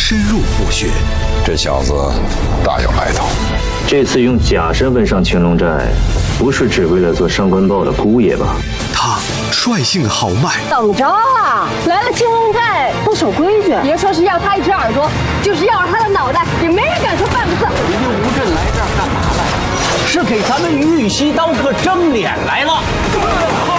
深入不学。 这小子大有来头。 这次用假身份上乾隆寨，不是只为了做上官豹的姑爷吧？ 他率性豪迈， 怎么着啊？来了青龙寨不守规矩，别说是要他一只耳朵，就是要了他的脑袋，也没人敢说半个字。 你们吴镇来这儿干嘛来？是给咱们于禹锡当个争脸来了。